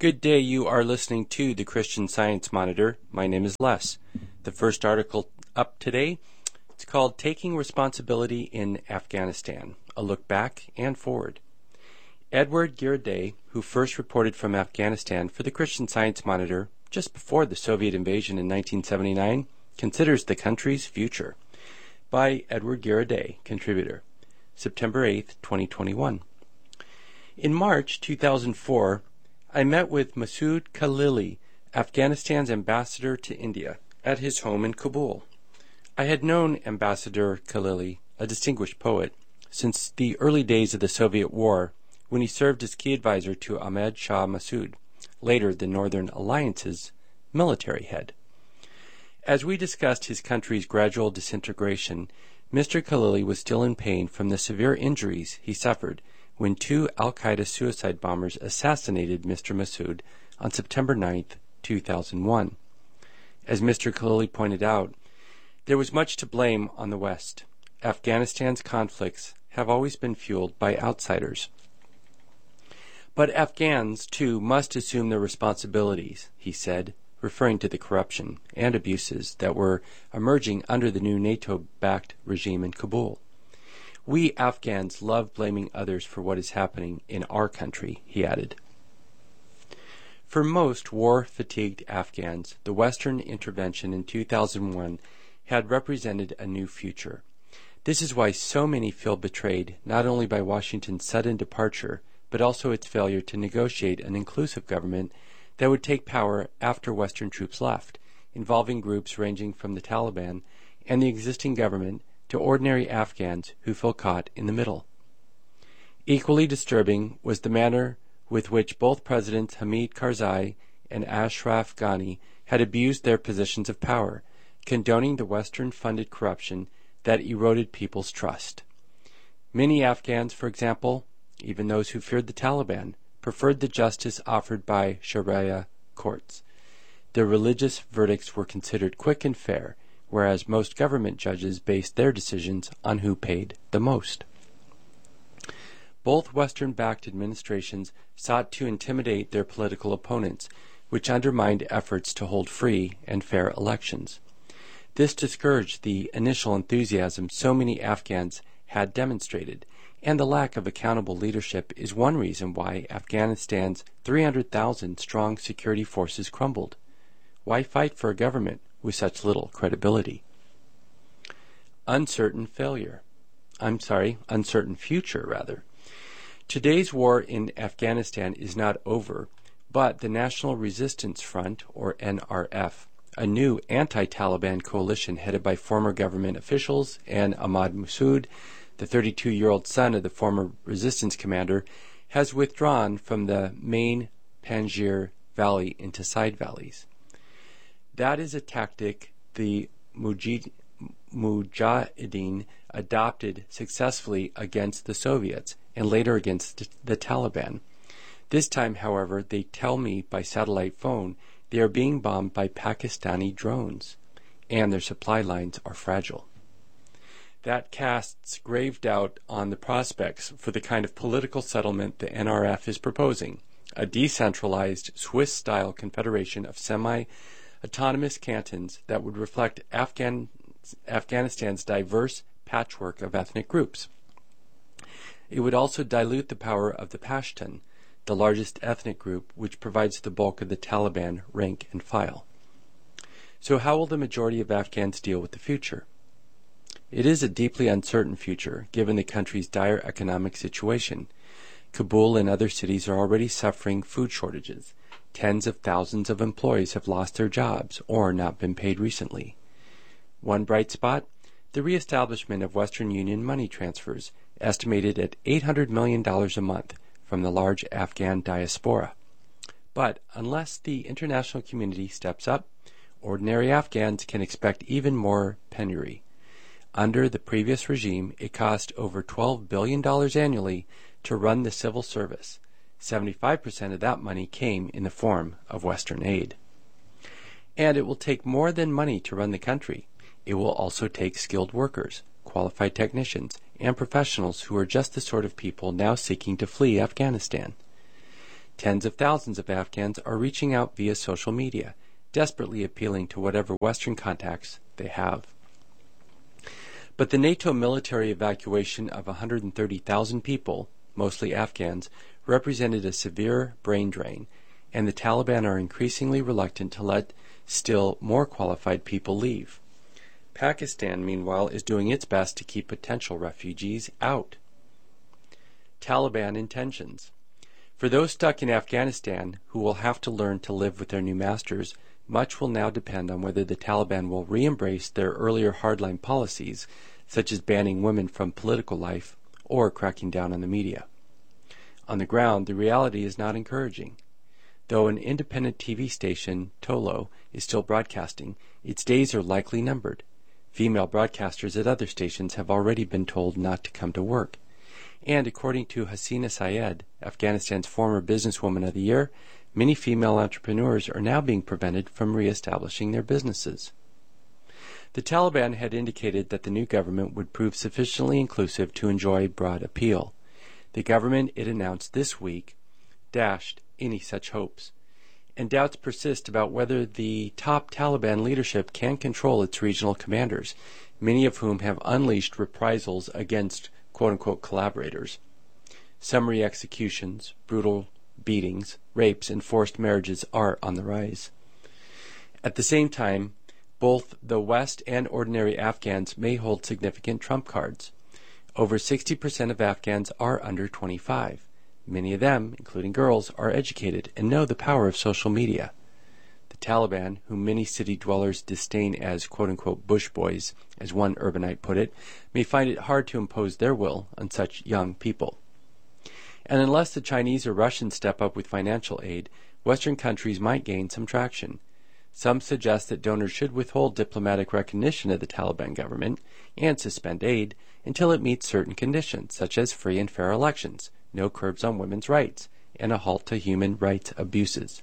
Good day, you are listening to the Christian Science Monitor. My name is Les. The first article up today, it's called Taking Responsibility in Afghanistan, a look back and forward. Edward Giroday, who first reported from Afghanistan for the Christian Science Monitor just before the Soviet invasion in 1979, considers the country's future. By Edward Giroday, contributor. September 8, 2021. In March 2004, I met with Masood Khalili, Afghanistan's ambassador to India, at his home in Kabul. I had known Ambassador Khalili, a distinguished poet, since the early days of the Soviet War, when he served as key advisor to Ahmad Shah Massoud, later the Northern Alliance's military head. As we discussed his country's gradual disintegration, Mr. Khalili was still in pain from the severe injuries he suffered when two al-Qaeda suicide bombers assassinated Mr. Massoud on September 9, 2001. As Mr. Khalili pointed out, there was much to blame on the West. Afghanistan's conflicts have always been fueled by outsiders. But Afghans, too, must assume their responsibilities, he said, referring to the corruption and abuses that were emerging under the new NATO-backed regime in Kabul. We Afghans love blaming others for what is happening in our country, he added. For most war-fatigued Afghans, the Western intervention in 2001 had represented a new future. This is why so many feel betrayed, not only by Washington's sudden departure, but also its failure to negotiate an inclusive government that would take power after Western troops left, involving groups ranging from the Taliban and the existing government to ordinary Afghans who feel caught in the middle. Equally disturbing was the manner with which both Presidents Hamid Karzai and Ashraf Ghani had abused their positions of power, condoning the Western-funded corruption that eroded people's trust. Many Afghans, for example, even those who feared the Taliban, preferred the justice offered by Sharia courts. Their religious verdicts were considered quick and fair, whereas most government judges based their decisions on who paid the most. Both Western-backed administrations sought to intimidate their political opponents, which undermined efforts to hold free and fair elections. This discouraged the initial enthusiasm so many Afghans had demonstrated, and the lack of accountable leadership is one reason why Afghanistan's 300,000-strong security forces crumbled. Why fight for a government with such little credibility? Uncertain future, rather. Today's war in Afghanistan is not over, but the National Resistance Front, or NRF, a new anti-Taliban coalition headed by former government officials and Ahmad Massoud, the 32-year-old son of the former resistance commander, has withdrawn from the main Panjshir Valley into side valleys. That is a tactic the Mujahideen adopted successfully against the Soviets and later against the Taliban. This time, however, they tell me by satellite phone they are being bombed by Pakistani drones, and their supply lines are fragile. That casts grave doubt on the prospects for the kind of political settlement the NRF is proposing, a decentralized Swiss-style confederation of semi-autonomous cantons that would reflect Afghanistan's diverse patchwork of ethnic groups. It would also dilute the power of the Pashtun, the largest ethnic group, which provides the bulk of the Taliban rank and file. So how will the majority of Afghans deal with the future? It is a deeply uncertain future, given the country's dire economic situation. Kabul and other cities are already suffering food shortages. Tens of thousands of employees have lost their jobs or not been paid recently. One bright spot, the reestablishment of Western Union money transfers, estimated at $800 million a month from the large Afghan diaspora. But unless the international community steps up, ordinary Afghans can expect even more penury. Under the previous regime, it cost over $12 billion annually to run the civil service. 75% of that money came in the form of Western aid. And it will take more than money to run the country. It will also take skilled workers, qualified technicians, and professionals who are just the sort of people now seeking to flee Afghanistan. Tens of thousands of Afghans are reaching out via social media, desperately appealing to whatever Western contacts they have. But the NATO military evacuation of 130,000 people, mostly Afghans, represented a severe brain drain, and the Taliban are increasingly reluctant to let still more qualified people leave. Pakistan, meanwhile, is doing its best to keep potential refugees out. Taliban intentions. For those stuck in Afghanistan who will have to learn to live with their new masters, much will now depend on whether the Taliban will re-embrace their earlier hardline policies, such as banning women from political life or cracking down on the media. On the ground, the reality is not encouraging. Though an independent TV station, Tolo, is still broadcasting, its days are likely numbered. Female broadcasters at other stations have already been told not to come to work. And according to Hasina Syed, Afghanistan's former Businesswoman of the Year, many female entrepreneurs are now being prevented from reestablishing their businesses. The Taliban had indicated that the new government would prove sufficiently inclusive to enjoy broad appeal. The government, it announced this week, dashed any such hopes, and doubts persist about whether the top Taliban leadership can control its regional commanders, many of whom have unleashed reprisals against quote-unquote collaborators. Summary executions, brutal beatings, rapes, and forced marriages are on the rise. At the same time, both the West and ordinary Afghans may hold significant trump cards. Over 60% of Afghans are under 25. Many of them, including girls, are educated and know the power of social media. The Taliban, whom many city dwellers disdain as quote-unquote bush boys, as one urbanite put it, may find it hard to impose their will on such young people. And unless the Chinese or Russians step up with financial aid, Western countries might gain some traction. Some suggest that donors should withhold diplomatic recognition of the Taliban government and suspend aid until it meets certain conditions, such as free and fair elections, no curbs on women's rights, and a halt to human rights abuses.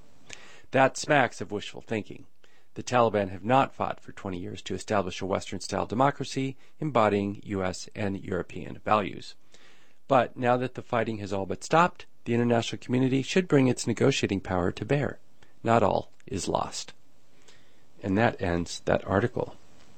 That smacks of wishful thinking. The Taliban have not fought for 20 years to establish a Western-style democracy embodying U.S. and European values. But now that the fighting has all but stopped, the international community should bring its negotiating power to bear. Not all is lost. And that ends that article.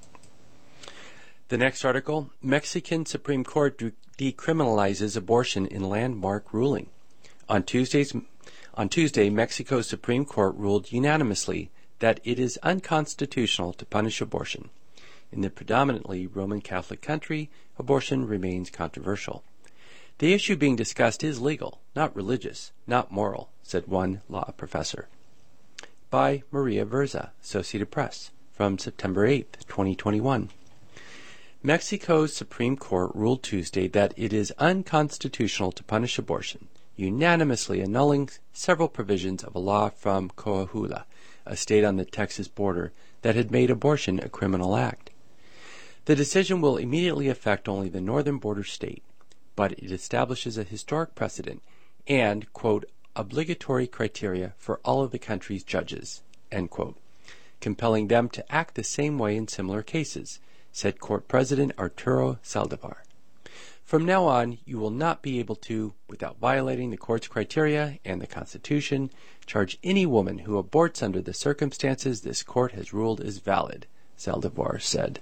The next article, Mexican Supreme Court decriminalizes abortion in landmark ruling. On Tuesday, Mexico's Supreme Court ruled unanimously that it is unconstitutional to punish abortion. In the predominantly Roman Catholic country, abortion remains controversial. The issue being discussed is legal, not religious, not moral, said one law professor. By Maria Verza, Associated Press, from September 8, 2021. Mexico's Supreme Court ruled Tuesday that it is unconstitutional to punish abortion, unanimously annulling several provisions of a law from Coahuila, a state on the Texas border that had made abortion a criminal act. The decision will immediately affect only the northern border state, but it establishes a historic precedent and, quote, obligatory criteria for all of the country's judges, end quote, compelling them to act the same way in similar cases, said Court President Arturo Saldivar. From now on, you will not be able to, without violating the court's criteria and the Constitution, charge any woman who aborts under the circumstances this court has ruled is valid, Saldivar said.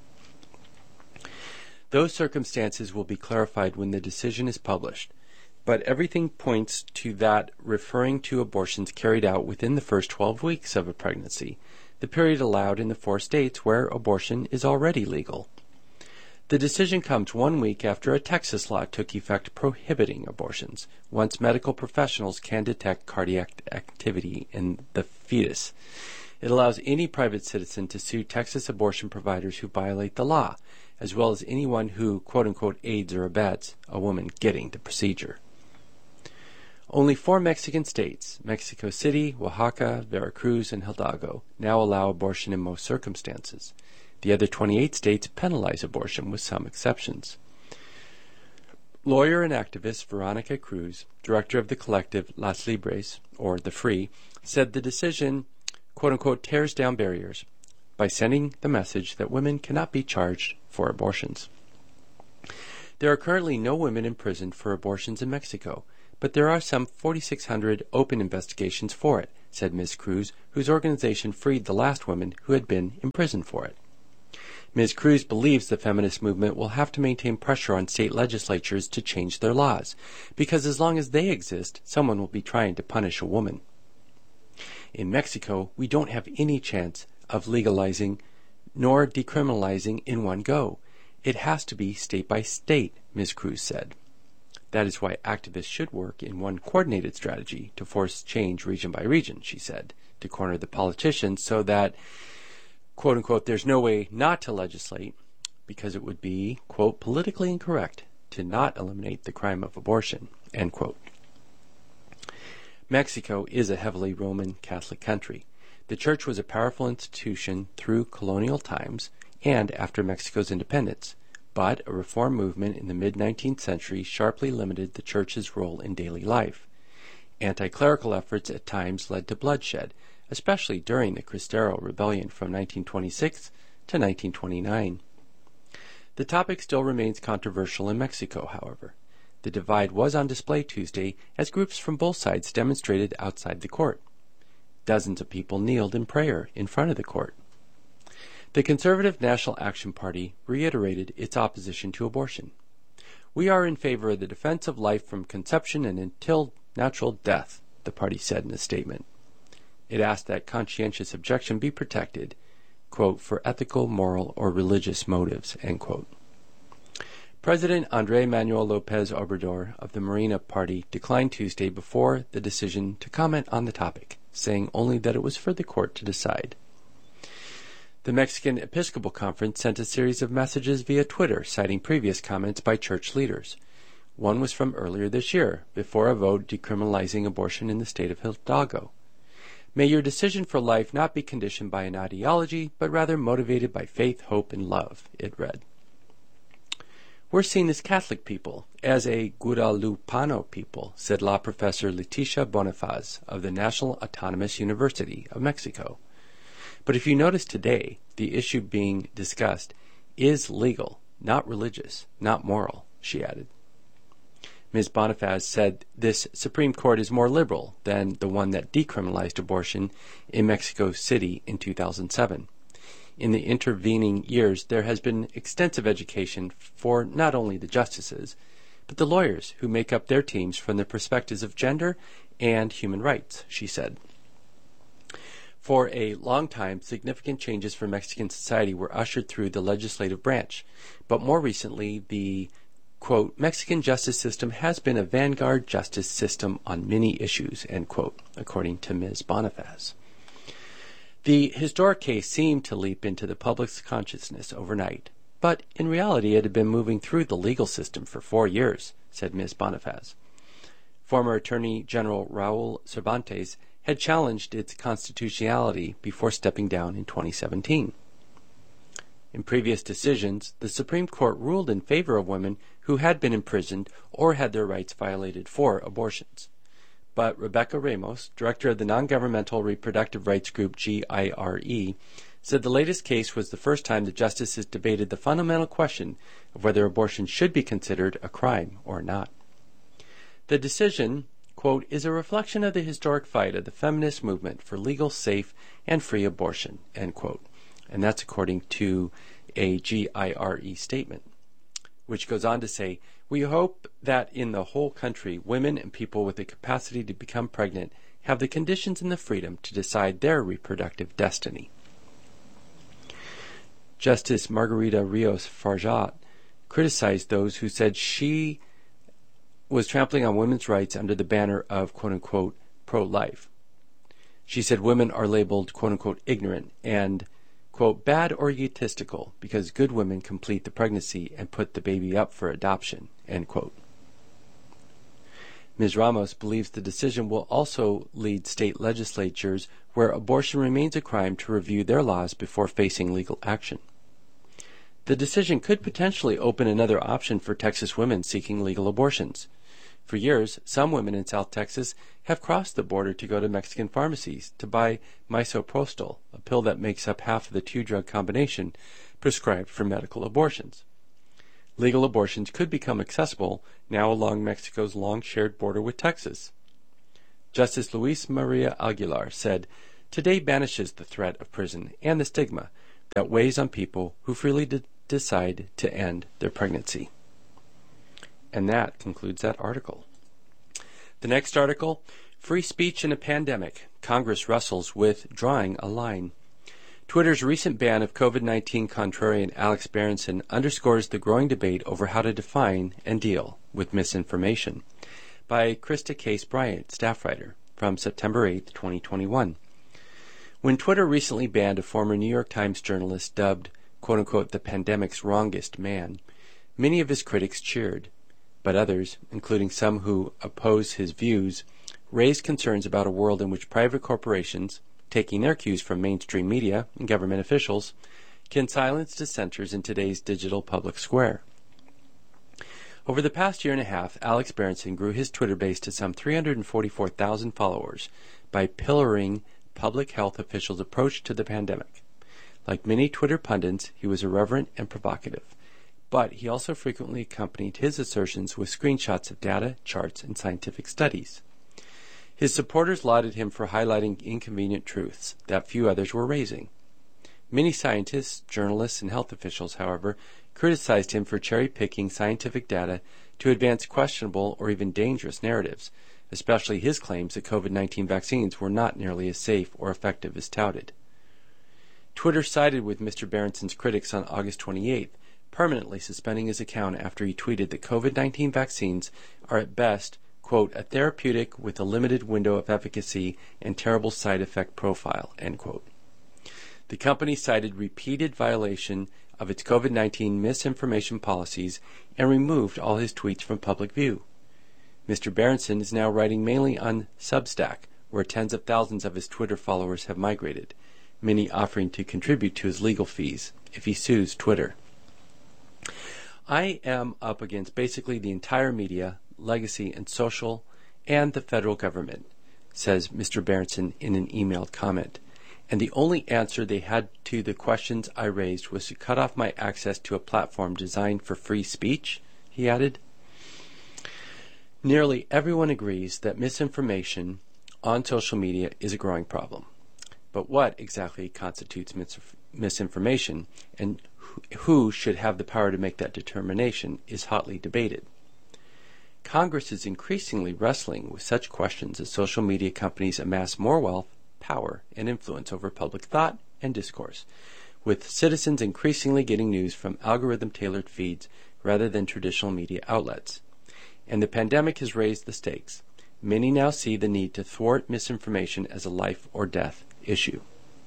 Those circumstances will be clarified when the decision is published, but everything points to that referring to abortions carried out within the first 12 weeks of a pregnancy, the period allowed in the 4 states where abortion is already legal. The decision comes 1 week after a Texas law took effect prohibiting abortions, once medical professionals can detect cardiac activity in the fetus. It allows any private citizen to sue Texas abortion providers who violate the law, as well as anyone who, quote-unquote, aids or abets a woman getting the procedure. Only 4 Mexican states, Mexico City, Oaxaca, Veracruz, and Hidalgo, now allow abortion in most circumstances. The other 28 states penalize abortion with some exceptions. Lawyer and activist Veronica Cruz, director of the collective Las Libres, or The Free, said the decision, quote-unquote, tears down barriers by sending the message that women cannot be charged for abortions. There are currently no women imprisoned for abortions in Mexico, but there are some 4,600 open investigations for it, said Ms. Cruz, whose organization freed the last women who had been imprisoned for it. Ms. Cruz believes the feminist movement will have to maintain pressure on state legislatures to change their laws, because as long as they exist, someone will be trying to punish a woman. In Mexico, we don't have any chance of legalizing nor decriminalizing in one go. It has to be state by state, Ms. Cruz said. That is why activists should work in one coordinated strategy to force change region by region, she said, to corner the politicians so that, quote unquote, there's no way not to legislate because it would be, quote, politically incorrect to not eliminate the crime of abortion, end quote. Mexico is a heavily Roman Catholic country. The church was a powerful institution through colonial times and after Mexico's independence, but a reform movement in the mid-19th century sharply limited the church's role in daily life. Anti-clerical efforts at times led to bloodshed, especially during the Cristero Rebellion from 1926 to 1929. The topic still remains controversial in Mexico, however. The divide was on display Tuesday as groups from both sides demonstrated outside the court. Dozens of people kneeled in prayer in front of the court. The Conservative National Action Party reiterated its opposition to abortion. We are in favor of the defense of life from conception and until natural death, the party said in a statement. It asked that conscientious objection be protected, quote, for ethical, moral, or religious motives, end quote. President Andrés Manuel López Obrador of the Morena Party declined Tuesday before the decision to comment on the topic, saying only that it was for the court to decide. The Mexican Episcopal Conference sent a series of messages via Twitter citing previous comments by church leaders. One was from earlier this year, before a vote decriminalizing abortion in the state of Hidalgo. May your decision for life not be conditioned by an ideology, but rather motivated by faith, hope, and love, it read. We're seen as Catholic people, as a Guadalupano people, said law professor Leticia Bonifaz of the National Autonomous University of Mexico. But if you notice today, the issue being discussed is legal, not religious, not moral, she added. Ms. Bonifaz said this Supreme Court is more liberal than the one that decriminalized abortion in Mexico City in 2007. In the intervening years, there has been extensive education for not only the justices, but the lawyers who make up their teams from the perspectives of gender and human rights, she said. For a long time, significant changes for Mexican society were ushered through the legislative branch, but more recently, the, quote, Mexican justice system has been a vanguard justice system on many issues, end quote, according to Ms. Bonifaz. The historic case seemed to leap into the public's consciousness overnight, but in reality it had been moving through the legal system for 4 years, said Ms. Bonifaz. Former Attorney General Raul Cervantes had challenged its constitutionality before stepping down in 2017. In previous decisions, the Supreme Court ruled in favor of women who had been imprisoned or had their rights violated for abortions. But Rebecca Ramos, director of the non-governmental reproductive rights group GIRE, said the latest case was the first time the justices debated the fundamental question of whether abortion should be considered a crime or not. The decision, quote, is a reflection of the historic fight of the feminist movement for legal, safe, and free abortion, end quote. And that's according to a GIRE statement, which goes on to say, we hope that in the whole country, women and people with the capacity to become pregnant have the conditions and the freedom to decide their reproductive destiny. Justice Margarita Rios Farjat criticized those who said she was trampling on women's rights under the banner of, quote-unquote, pro-life. She said women are labeled, quote-unquote, ignorant and, quote, bad or egotistical because good women complete the pregnancy and put the baby up for adoption, end quote. Ms. Ramos believes the decision will also lead state legislatures where abortion remains a crime to review their laws before facing legal action. The decision could potentially open another option for Texas women seeking legal abortions. For years, some women in South Texas have crossed the border to go to Mexican pharmacies to buy misoprostol, a pill that makes up half of the 2-drug combination prescribed for medical abortions. Legal abortions could become accessible now along Mexico's long-shared border with Texas. Justice Luis Maria Aguilar said, "Today banishes the threat of prison and the stigma that weighs on people who freely decide to end their pregnancy." And that concludes that article. The next article, Free Speech in a Pandemic. Congress wrestles with drawing a line. Twitter's recent ban of COVID-19 contrarian Alex Berenson underscores the growing debate over how to define and deal with misinformation. By Krista Case Bryant, staff writer, from September 8, 2021. When Twitter recently banned a former New York Times journalist dubbed, quote-unquote, the pandemic's wrongest man, many of his critics cheered. But others, including some who oppose his views, raised concerns about a world in which private corporations, taking their cues from mainstream media and government officials, can silence dissenters in today's digital public square. Over the past year and a half, Alex Berenson grew his Twitter base to some 344,000 followers by pillaring public health officials' approach to the pandemic. Like many Twitter pundits, he was irreverent and provocative, but he also frequently accompanied his assertions with screenshots of data, charts, and scientific studies. His supporters lauded him for highlighting inconvenient truths that few others were raising. Many scientists, journalists, and health officials, however, criticized him for cherry-picking scientific data to advance questionable or even dangerous narratives, especially his claims that COVID-19 vaccines were not nearly as safe or effective as touted. Twitter sided with Mr. Berenson's critics on August 28th, permanently suspending his account after he tweeted that COVID-19 vaccines are at best, quote, a therapeutic with a limited window of efficacy and terrible side effect profile, end quote. The company cited repeated violation of its COVID-19 misinformation policies and removed all his tweets from public view. Mr. Berenson is now writing mainly on Substack, where tens of thousands of his Twitter followers have migrated, many offering to contribute to his legal fees if he sues Twitter. I am up against basically the entire media, legacy, and social, and the federal government, says Mr. Berenson in an emailed comment. And the only answer they had to the questions I raised was to cut off my access to a platform designed for free speech, he added. Nearly everyone agrees that misinformation on social media is a growing problem. But what exactly constitutes misinformation, and who should have the power to make that determination, is hotly debated. Congress is increasingly wrestling with such questions as social media companies amass more wealth, power, and influence over public thought and discourse, with citizens increasingly getting news from algorithm-tailored feeds rather than traditional media outlets. And the pandemic has raised the stakes. Many now see the need to thwart misinformation as a life or death issue.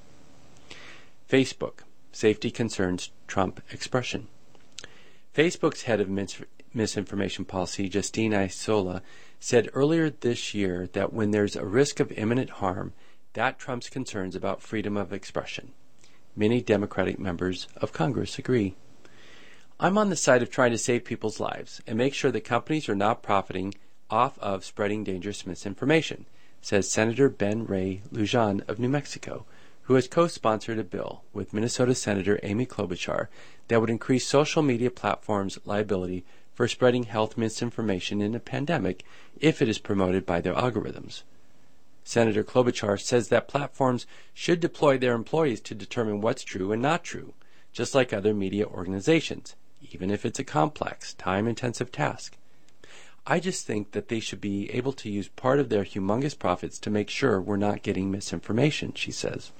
Facebook. Safety concerns Trump expression. Facebook's head of misinformation policy, Justine Isola, said earlier this year that when there's a risk of imminent harm, that trumps concerns about freedom of expression. Many Democratic members of Congress agree. I'm on the side of trying to save people's lives and make sure that companies are not profiting off of spreading dangerous misinformation, says Senator Ben Ray Lujan of New Mexico, who has co-sponsored a bill with Minnesota Senator Amy Klobuchar that would increase social media platforms' liability for spreading health misinformation in a pandemic if it is promoted by their algorithms. Senator Klobuchar says that platforms should deploy their employees to determine what's true and not true, just like other media organizations, even if it's a complex, time-intensive task. I just think that they should be able to use part of their humongous profits to make sure we're not getting misinformation, she says.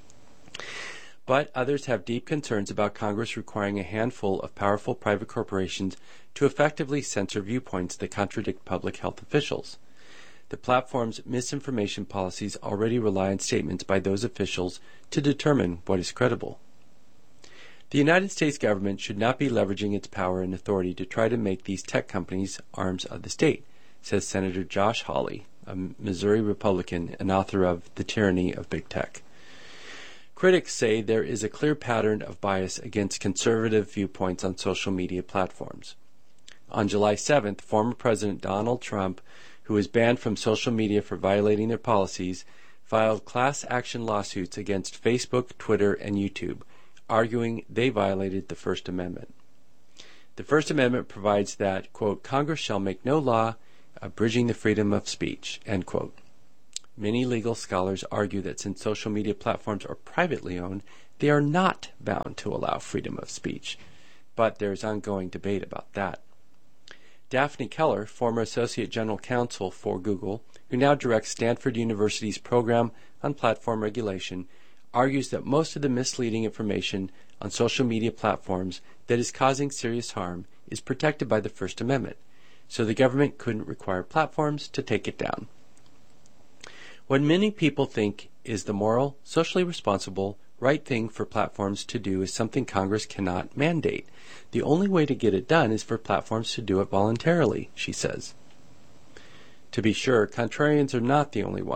But others have deep concerns about Congress requiring a handful of powerful private corporations to effectively censor viewpoints that contradict public health officials. The platform's misinformation policies already rely on statements by those officials to determine what is credible. The United States government should not be leveraging its power and authority to try to make these tech companies arms of the state, says Senator Josh Hawley, a Missouri Republican and author of The Tyranny of Big Tech. Critics say there is a clear pattern of bias against conservative viewpoints on social media platforms. On July 7th, former President Donald Trump, who was banned from social media for violating their policies, filed class action lawsuits against Facebook, Twitter, and YouTube, arguing they violated the First Amendment. The First Amendment provides that, quote, Congress shall make no law abridging the freedom of speech, end quote. Many legal scholars argue that since social media platforms are privately owned, they are not bound to allow freedom of speech. But there is ongoing debate about that. Daphne Keller, former Associate General Counsel for Google, who now directs Stanford University's program on platform regulation, argues that most of the misleading information on social media platforms that is causing serious harm is protected by the First Amendment, so the government couldn't require platforms to take it down. What many people think is the moral, socially responsible, right thing for platforms to do is something Congress cannot mandate. The only way to get it done is for platforms to do it voluntarily, she says. To be sure, contrarians are not the only ones.